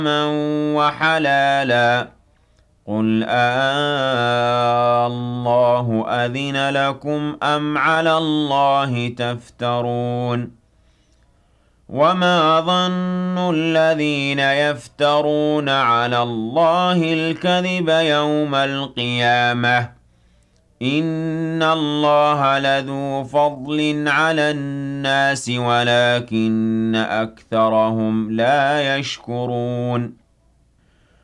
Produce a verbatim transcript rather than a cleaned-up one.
وحلالا قل آه الله أذن لكم أم على الله تفترون وما ظن الذين يفترون على الله الكذب يوم القيامة إن الله لذو فضل على الناس ولكن أكثرهم لا يشكرون